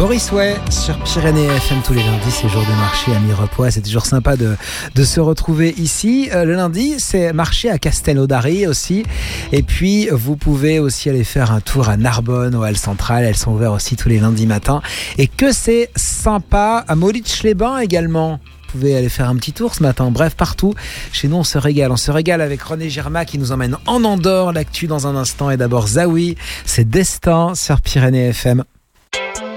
Boris Way sur Pyrénées FM tous les lundis, c'est jour de marché à Mirepoix. C'est toujours sympa de se retrouver ici. Le lundi, c'est marché à Castelnaudary aussi. Et puis, vous pouvez aussi aller faire un tour à Narbonne, aux Halles Centrales. Elles sont ouvertes aussi tous les lundis matins. Et que c'est sympa à Moritz-les-Bains également. Vous pouvez aller faire un petit tour ce matin. Bref, partout. Chez nous, on se régale. On se régale avec René Girma qui nous emmène en Andorre. L'actu dans un instant. Et d'abord, Zawi, c'est Destin sur Pyrénées FM.